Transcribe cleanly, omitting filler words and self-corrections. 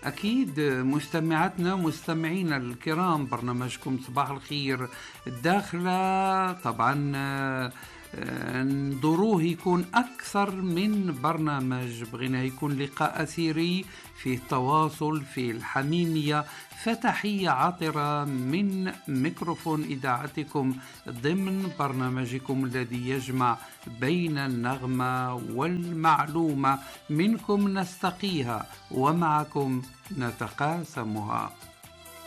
أكيد مستمعاتنا ومستمعينا الكرام، برنامجكم صباح الخير الداخلة طبعا نضروه يكون أكثر من برنامج، بغينا يكون لقاء أثيري فيه تواصل، فيه الحميمية. فتحية عطرة من ميكروفون إذاعتكم ضمن برنامجكم الذي يجمع بين النغمة والمعلومة، منكم نستقيها ومعكم نتقاسمها.